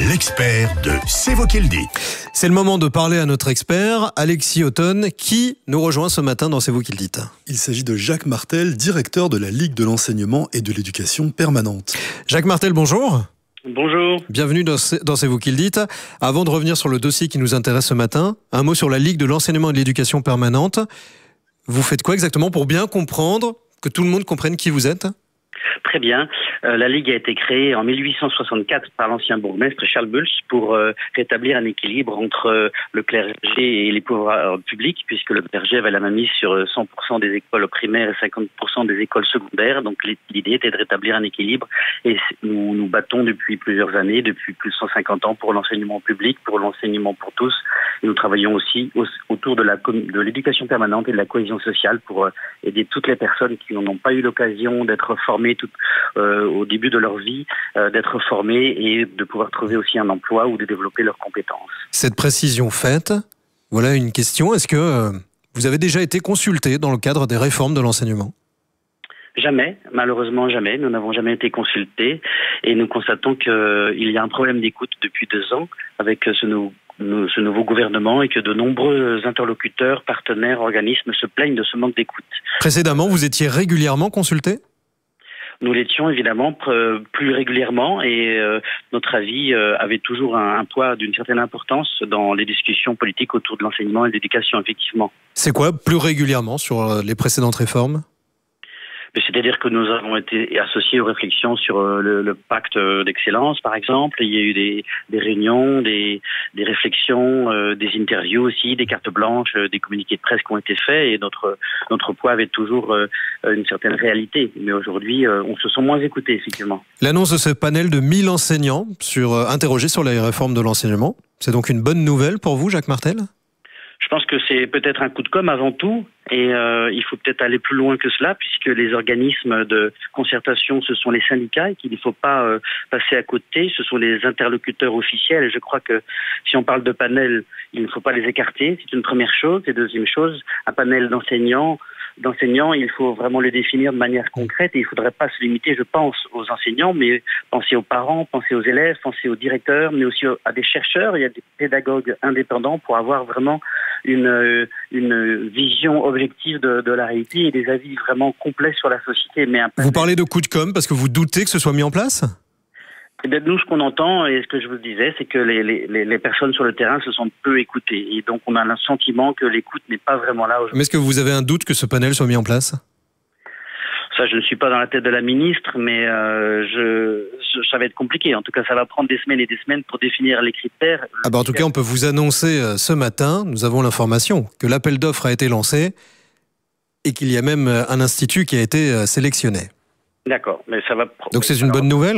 l'expert de C'est vous qui le dites. C'est le moment de parler à notre expert, Alexis Othon, qui nous rejoint ce matin dans C'est vous qui le dites. Il s'agit de Jacques Martel, directeur de la Ligue de l'enseignement et de l'éducation permanente. Jacques Martel, bonjour. Bonjour. Bienvenue dans C'est vous qui le dites. Avant de revenir sur le dossier qui nous intéresse ce matin, un mot sur la Ligue de l'enseignement et de l'éducation permanente. Vous faites quoi exactement pour bien comprendre, que tout le monde comprenne qui vous êtes ? Très bien. La Ligue a été créée en 1864 par l'ancien bourgmestre Charles Bulls pour rétablir un équilibre entre le clergé et les pouvoirs publics, puisque le clergé avait la mainmise sur 100% des écoles primaires et 50% des écoles secondaires. Donc l'idée était de rétablir un équilibre et nous nous battons depuis plusieurs années, depuis plus de 150 ans pour l'enseignement public, pour l'enseignement pour tous. Et nous travaillons aussi autour de l'éducation permanente et de la cohésion sociale pour aider toutes les personnes qui n'ont pas eu l'occasion d'être formées au début de leur vie, d'être formés et de pouvoir trouver aussi un emploi ou de développer leurs compétences. Cette précision faite, voilà une question. Est-ce que vous avez déjà été consulté dans le cadre des réformes de l'enseignement ? Jamais, malheureusement jamais. Nous n'avons jamais été consultés et nous constatons qu'il y a un problème d'écoute depuis 2 ans avec ce nouveau gouvernement et que de nombreux interlocuteurs, partenaires, organismes se plaignent de ce manque d'écoute. Précédemment, vous étiez régulièrement consulté ? Nous l'étions évidemment plus régulièrement et notre avis avait toujours un poids d'une certaine importance dans les discussions politiques autour de l'enseignement et de l'éducation, effectivement. C'est quoi, plus régulièrement, sur les précédentes réformes ? C'est-à-dire que nous avons été associés aux réflexions sur le pacte d'excellence, par exemple. Il y a eu des réunions, des réflexions, des interviews aussi, des cartes blanches, des communiqués de presse qui ont été faits et notre poids avait toujours une certaine réalité. Mais aujourd'hui, on se sent moins écoutés, effectivement. L'annonce de ce panel de 1000 enseignants interrogés sur les réformes de l'enseignement, c'est donc une bonne nouvelle pour vous, Jacques Martel ? Je pense que c'est peut-être un coup de com' avant tout et il faut peut-être aller plus loin que cela puisque les organismes de concertation, ce sont les syndicats et qu'il ne faut pas passer à côté. Ce sont les interlocuteurs officiels et je crois que si on parle de panel, il ne faut pas les écarter. C'est une première chose. Et deuxième chose, un panel d'enseignants, il faut vraiment le définir de manière concrète et il ne faudrait pas se limiter, je pense, aux enseignants, mais penser aux parents, penser aux élèves, penser aux directeurs, mais aussi à des chercheurs et à des pédagogues indépendants pour avoir vraiment une vision objective de la réalité et des avis vraiment complets sur la société. Mais vous parlez de coup de com' parce que vous doutez que ce soit mis en place ? Eh bien, nous, ce qu'on entend, et ce que je vous disais, c'est que les personnes sur le terrain se sentent peu écoutées. Et donc, on a le sentiment que l'écoute n'est pas vraiment là aujourd'hui. Mais est-ce que vous avez un doute que ce panel soit mis en place ? Ça, je ne suis pas dans la tête de la ministre, mais ça va être compliqué. En tout cas, ça va prendre des semaines et des semaines pour définir les critères. En tout cas, on peut vous annoncer ce matin, nous avons l'information, que l'appel d'offres a été lancé et qu'il y a même un institut qui a été sélectionné. D'accord, mais ça va... Donc c'est une bonne nouvelle ?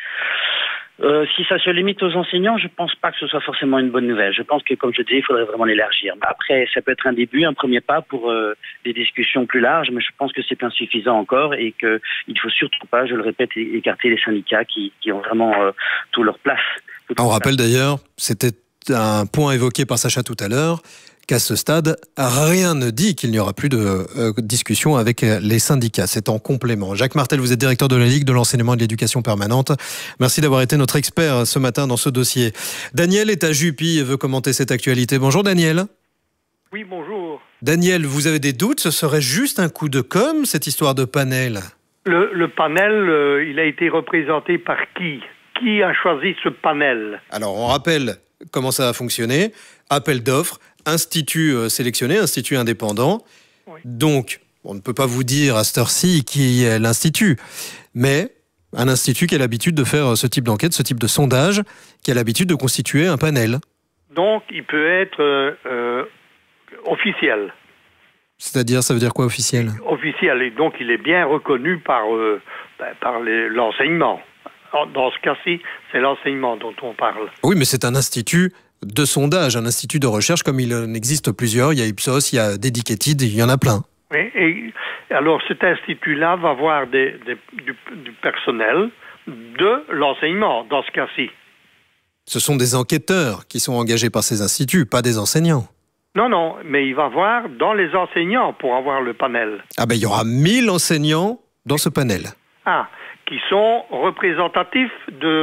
Si ça se limite aux enseignants, je pense pas que ce soit forcément une bonne nouvelle. Je pense que, comme je disais, il faudrait vraiment l'élargir. Après, ça peut être un début, un premier pas pour des discussions plus larges, mais je pense que c'est insuffisant encore et qu'il ne faut surtout pas, je le répète, écarter les syndicats qui ont vraiment toute leur place. On rappelle d'ailleurs, c'était un point évoqué par Sacha tout à l'heure, qu'à ce stade, rien ne dit qu'il n'y aura plus de discussion avec les syndicats. C'est en complément. Jacques Martel, vous êtes directeur de la Ligue de l'enseignement et de l'éducation permanente. Merci d'avoir été notre expert ce matin dans ce dossier. Daniel est à Jupy et veut commenter cette actualité. Bonjour Daniel. Oui, bonjour. Daniel, vous avez des doutes ? Ce serait juste un coup de com', cette histoire de panel ? Le panel, il a été représenté par qui ? Qui a choisi ce panel ? Alors, on rappelle comment ça a fonctionné. Appel d'offres. Institut sélectionné, institut indépendant. Oui. Donc, on ne peut pas vous dire à cette heure-ci qui est l'institut, mais un institut qui a l'habitude de faire ce type d'enquête, ce type de sondage, qui a l'habitude de constituer un panel. Donc, il peut être officiel. C'est-à-dire, ça veut dire quoi, officiel ? Officiel, et donc il est bien reconnu par l'enseignement. Dans ce cas-ci, c'est l'enseignement dont on parle. Oui, mais c'est un institut de sondage, un institut de recherche comme il en existe plusieurs. Il y a Ipsos, il y a Dedicated, il y en a plein. Oui, et alors cet institut-là va avoir du personnel de l'enseignement, dans ce cas-ci. Ce sont des enquêteurs qui sont engagés par ces instituts, pas des enseignants. Non, mais il va voir dans les enseignants pour avoir le panel. Il y aura 1000 enseignants dans ce panel. Qui sont représentatifs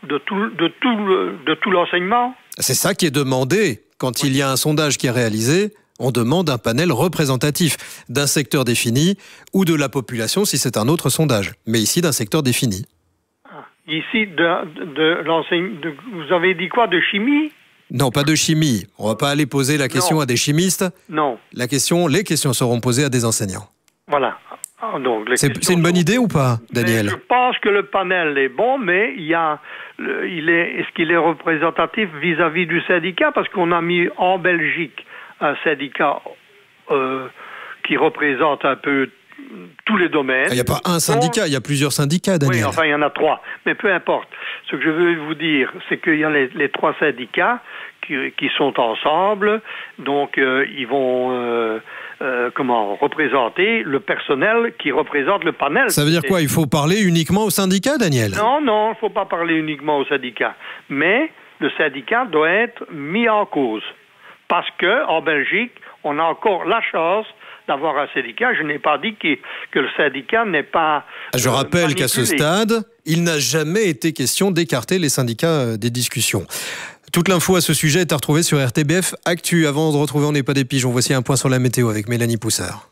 de tout l'enseignement. C'est ça qui est demandé. Quand il y a un sondage qui est réalisé, on demande un panel représentatif d'un secteur défini ou de la population si c'est un autre sondage. Mais ici, d'un secteur défini. Ici, de l'enseignement, vous avez dit quoi, de chimie ? Non, pas de chimie. On ne va pas aller poser la question à des chimistes. Non. Les questions seront posées à des enseignants. Voilà. Donc, c'est une bonne idée ou pas, Daniel ? Je pense que le panel est bon, mais est-ce qu'il est représentatif vis-à-vis du syndicat ? Parce qu'on a mis en Belgique un syndicat qui représente un peu tous les domaines. Il n'y a pas un syndicat, il y a plusieurs syndicats, Daniel. Oui, enfin, il y en a 3. Mais peu importe. Ce que je veux vous dire, c'est qu'il y a les 3 syndicats qui sont ensemble. Donc, ils vont représenter le personnel qui représente le panel. Ça veut dire quoi ? Il faut parler uniquement au syndicat, Daniel ? Non, il ne faut pas parler uniquement au syndicat. Mais le syndicat doit être mis en cause. Parce qu'en Belgique, on a encore la chance d'avoir un syndicat. Je n'ai pas dit que le syndicat n'est pas Je rappelle qu'à ce stade, il n'a jamais été question d'écarter les syndicats des discussions. Toute l'info à ce sujet est à retrouver sur RTBF Actu. Avant de retrouver On n'est pas des pigeons, voici un point sur la météo avec Mélanie Poussard.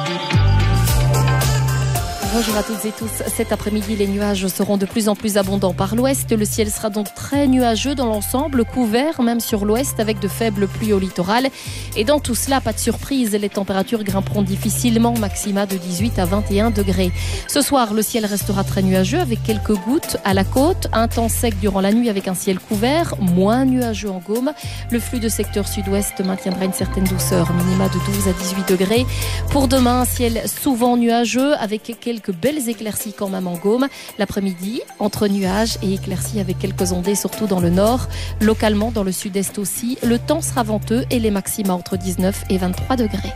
Bonjour à toutes et tous. Cet après-midi, les nuages seront de plus en plus abondants par l'ouest. Le ciel sera donc très nuageux dans l'ensemble, couvert même sur l'ouest avec de faibles pluies au littoral. Et dans tout cela, pas de surprise, les températures grimperont difficilement, maxima de 18 à 21 degrés. Ce soir, le ciel restera très nuageux avec quelques gouttes à la côte. Un temps sec durant la nuit avec un ciel couvert, moins nuageux en Gaume. Le flux de secteur sud-ouest maintiendra une certaine douceur, minima de 12 à 18 degrés. Pour demain, un ciel souvent nuageux avec quelques belles éclaircies quand même en Gaume. L'après-midi, entre nuages et éclaircies avec quelques ondées, surtout dans le nord. Localement, dans le sud-est aussi, le temps sera venteux et les maxima entre 19 et 23 degrés.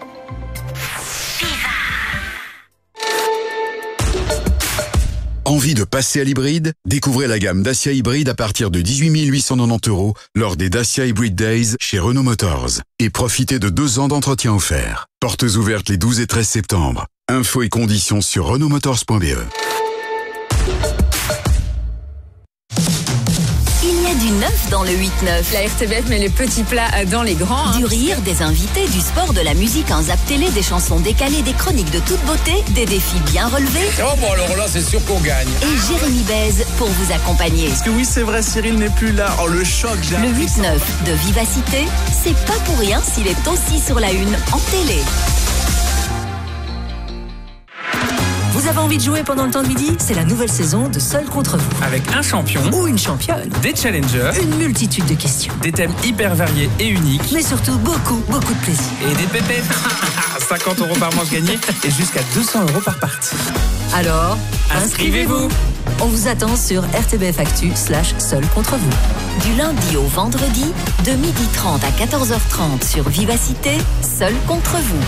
Envie de passer à l'hybride ? Découvrez la gamme Dacia Hybride à partir de 18 890 € lors des Dacia Hybrid Days chez Renault Motors. Et profitez de 2 ans d'entretien offert. Portes ouvertes les 12 et 13 septembre. Infos et conditions sur renaultmotors.be. Il y a du neuf dans le 8-9. La RTBF met les petits plats dans les grands. Du rire, des invités, du sport, de la musique, un zap télé, des chansons décalées, des chroniques de toute beauté, des défis bien relevés. Oh bon, alors là, c'est sûr qu'on gagne. Et Jérémy Bèze pour vous accompagner. Parce que oui, c'est vrai, Cyril n'est plus là. Oh, le choc, j'ai Le 8-9 de Vivacité, c'est pas pour rien s'il est aussi sur la une en télé. Vous avez envie de jouer pendant le temps de midi ? C'est la nouvelle saison de Seul contre vous. Avec un champion Ou une championne. des challengers, Une multitude de questions. des thèmes hyper variés et uniques Mais surtout beaucoup de plaisir. et des pépettes. 50 € par manche gagnée et jusqu'à 200 € par partie. Alors, Inscrivez-vous. On vous attend sur RTBF Actu/Seul contre vous. Du lundi au vendredi, de 12h30 à 14h30 sur Vivacité, Seul contre vous.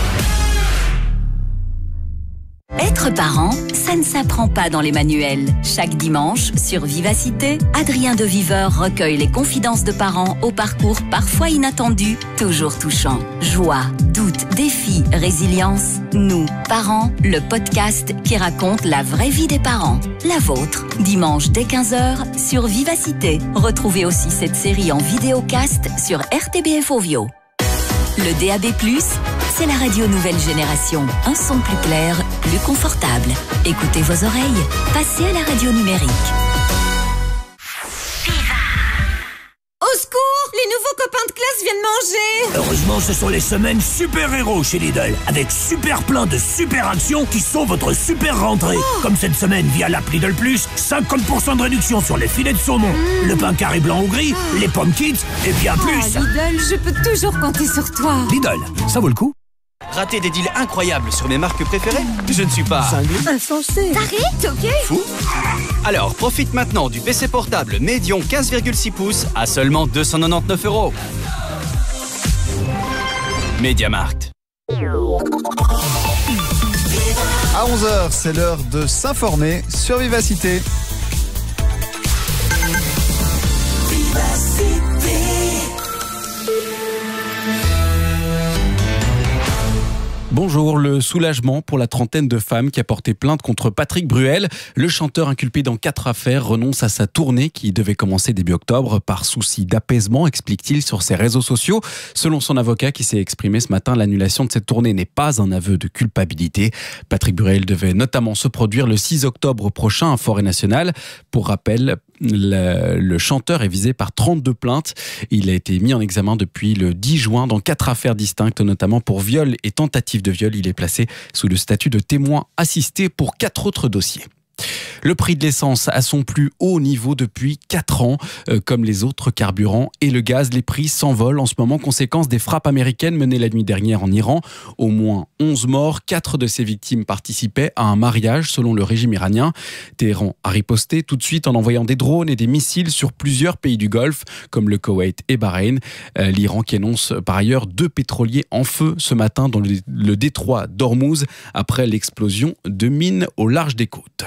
Être parent, ça ne s'apprend pas dans les manuels. Chaque dimanche, sur Vivacité, Adrien de Viveur recueille les confidences de parents au parcours parfois inattendu, toujours touchant. Joie, doute, défi, résilience. Nous, parents, le podcast qui raconte la vraie vie des parents. La vôtre, dimanche dès 15h sur Vivacité. Retrouvez aussi cette série en vidéocast sur RTBF Ovio. Le DAB+, c'est la radio nouvelle génération. Un son plus clair, plus confortable. Écoutez vos oreilles. Passez à la radio numérique. Au secours! Les nouveaux copains de classe viennent manger! Heureusement, ce sont les semaines super-héros chez Lidl, avec super plein de super actions qui sont votre super rentrée. Comme cette semaine via l'app Lidl Plus, 50% de réduction sur les filets de saumon, le pain carré blanc ou gris, les pommes kids et bien plus. Lidl, je peux toujours compter sur toi. Lidl, ça vaut le coup. Rater des deals incroyables sur mes marques préférées ? Je ne suis pas Insensé. T'arrêtes, ok? fou. Alors, profite maintenant du PC portable Medion 15,6 pouces à seulement 299 €. Mediamarkt. À 11h, c'est l'heure de s'informer sur Vivacité. Bonjour, le soulagement pour la trentaine de femmes qui a porté plainte contre Patrick Bruel. Le chanteur inculpé dans 4 affaires renonce à sa tournée qui devait commencer début octobre par souci d'apaisement, explique-t-il sur ses réseaux sociaux. Selon son avocat qui s'est exprimé ce matin, l'annulation de cette tournée n'est pas un aveu de culpabilité. Patrick Bruel devait notamment se produire le 6 octobre prochain à Forêt Nationale. Pour rappel, le chanteur est visé par 32 plaintes. Il a été mis en examen depuis le 10 juin dans 4 affaires distinctes, notamment pour viol et tentative de viol. Il est placé sous le statut de témoin assisté pour 4 autres dossiers. Le prix de l'essence à son plus haut niveau depuis 4 ans. Comme les autres carburants et le gaz, les prix s'envolent en ce moment, conséquence des frappes américaines menées la nuit dernière en Iran. Au moins 11 morts, 4 de ces victimes participaient à un mariage selon le régime iranien. Téhéran a riposté tout de suite en envoyant des drones et des missiles sur plusieurs pays du Golfe, comme le Koweït et Bahreïn. L'Iran qui annonce par ailleurs 2 pétroliers en feu ce matin dans le détroit d'Ormuz après l'explosion de mines au large des côtes.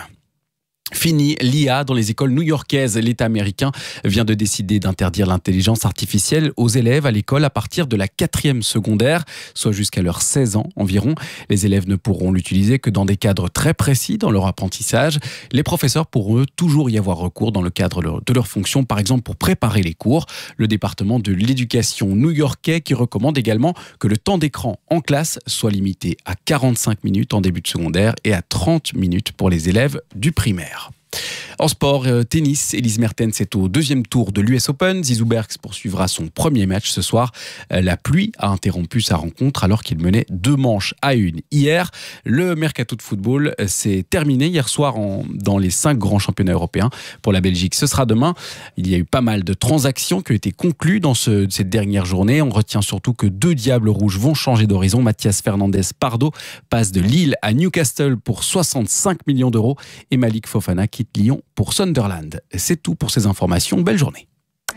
Fini l'IA dans les écoles new-yorkaises. L'État américain vient de décider d'interdire l'intelligence artificielle aux élèves à l'école à partir de la 4e secondaire, soit jusqu'à leurs 16 ans environ. Les élèves ne pourront l'utiliser que dans des cadres très précis dans leur apprentissage. Les professeurs pourront toujours y avoir recours dans le cadre de leur fonction, par exemple pour préparer les cours. Le département de l'éducation new-yorkais qui recommande également que le temps d'écran en classe soit limité à 45 minutes en début de secondaire et à 30 minutes pour les élèves du primaire. En sport, tennis, Elise Mertens est au 2e tour de l'US Open. Zizou Bergs poursuivra son premier match ce soir. La pluie a interrompu sa rencontre alors qu'il menait 2 manches à 1 hier. Le mercato de football s'est terminé hier soir dans les 5 grands championnats européens. Pour la Belgique, ce sera demain. Il y a eu pas mal de transactions qui ont été conclues dans cette dernière journée. On retient surtout que 2 Diables Rouges vont changer d'horizon. Mathias Fernandez Pardo passe de Lille à Newcastle pour 65 millions d'euros et Malik Fofana quitte Lyon pour Sunderland. C'est tout pour ces informations. Belle journée.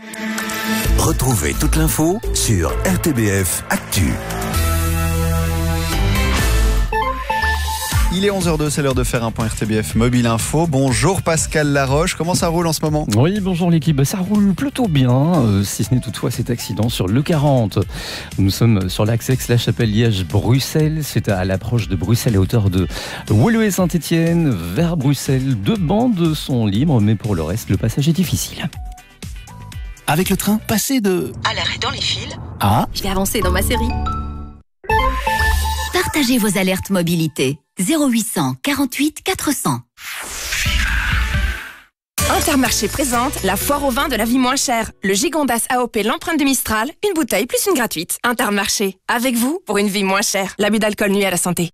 Retrouvez toute l'info sur RTBF Actu. Il est 11h02, c'est l'heure de faire un point RTBF Mobile Info. Bonjour Pascal Laroche, comment ça roule en ce moment ? Oui, bonjour l'équipe, ça roule plutôt bien, si ce n'est toutefois cet accident sur l'E40. Nous sommes sur l'axe Aix-la-Chapelle-Liège-Bruxelles, c'est à l'approche de Bruxelles à hauteur de Woluwe-Saint-Étienne vers Bruxelles. 2 bandes sont libres, mais pour le reste, le passage est difficile. Avec le train, passez de... À l'arrêt dans les fils. Ah. Je vais avancer dans ma série. Partagez vos alertes mobilité. 0800 48 400. Intermarché présente la foire au vin de la vie moins chère. Le Gigondas AOP l'empreinte de Mistral, une bouteille plus une gratuite. Intermarché, avec vous pour une vie moins chère. L'abus d'alcool nuit à la santé.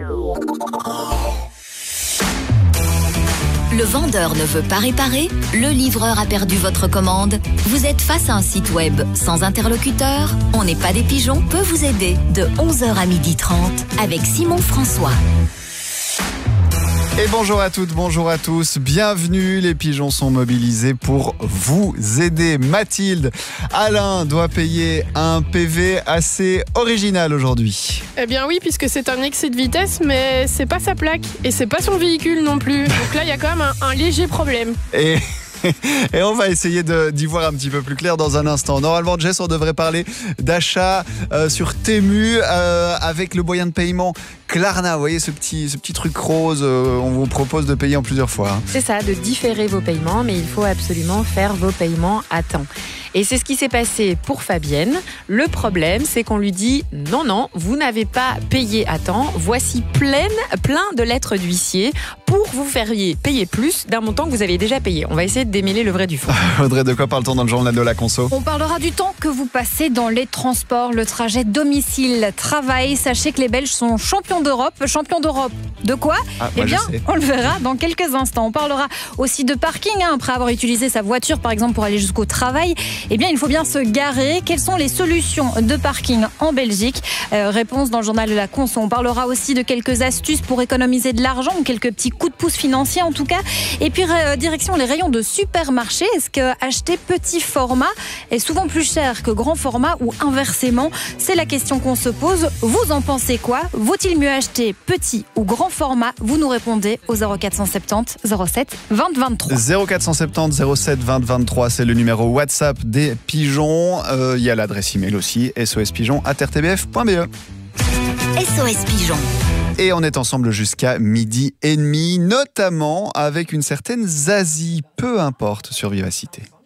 Le vendeur ne veut pas réparer, le livreur a perdu votre commande. Vous êtes face à un site web sans interlocuteur. On n'est pas des pigeons peut vous aider de 11h à 12h30 avec Simon François. Et bonjour à toutes, bonjour à tous, bienvenue, les pigeons sont mobilisés pour vous aider. Mathilde, Alain doit payer un PV assez original aujourd'hui. Eh bien oui, puisque c'est un excès de vitesse, mais c'est pas sa plaque et c'est pas son véhicule non plus. Donc là, il y a quand même un léger problème. Et on va essayer d'y voir un petit peu plus clair dans un instant. Normalement, Jess, on devrait parler d'achat sur Temu avec le moyen de paiement Klarna. Vous voyez ce petit truc rose, on vous propose de payer en plusieurs fois. Hein. C'est ça, de différer vos paiements, mais il faut absolument faire vos paiements à temps. Et c'est ce qui s'est passé pour Fabienne. Le problème, c'est qu'on lui dit « Non, vous n'avez pas payé à temps. Voici plein de lettres d'huissier pour vous faire payer plus d'un montant que vous aviez déjà payé. » On va essayer de démêler le vrai du faux. Audrey, de quoi parle-t-on dans le journal de la conso ? On parlera du temps que vous passez dans les transports, le trajet domicile-travail. Sachez que les Belges sont champions d'Europe. Champions d'Europe de quoi ? Eh bien, on le verra dans quelques instants. On parlera aussi de parking. Après avoir utilisé sa voiture, par exemple, pour aller jusqu'au travail, eh bien, il faut bien se garer. Quelles sont les solutions de parking en Belgique ? Réponse dans le journal de la conso. On parlera aussi de quelques astuces pour économiser de l'argent, ou quelques petits coups de pouce financiers en tout cas. Et puis, direction les rayons de supermarché. Est-ce que acheter petit format est souvent plus cher que grand format ou inversement ? C'est la question qu'on se pose. Vous en pensez quoi ? Vaut-il mieux acheter petit ou grand format ? Vous nous répondez au 0470 07 20 23. 0470 07 20 23, c'est le numéro WhatsApp des pigeons. Il y a l'adresse email aussi, sospigeons@rtbf.be. SOS Pigeon. Et on est ensemble jusqu'à 12h30, notamment avec une certaine Zazie, peu importe, sur Vivacité.